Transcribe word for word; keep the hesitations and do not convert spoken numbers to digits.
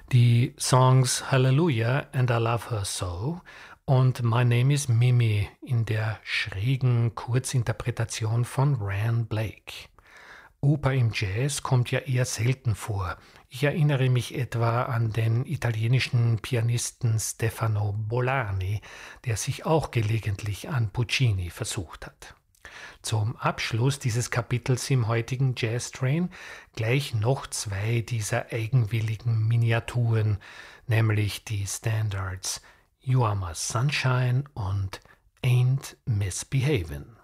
Die Songs Hallelujah and I Love Her So und My Name is Mimi in der schrägen Kurzinterpretation von Ran Blake. Oper im Jazz kommt ja eher selten vor. Ich erinnere mich etwa an den italienischen Pianisten Stefano Bolani, der sich auch gelegentlich an Puccini versucht hat. Zum Abschluss dieses Kapitels im heutigen Jazz Train gleich noch zwei dieser eigenwilligen Miniaturen, nämlich die Standards You Are My Sunshine und Ain't Misbehavin'.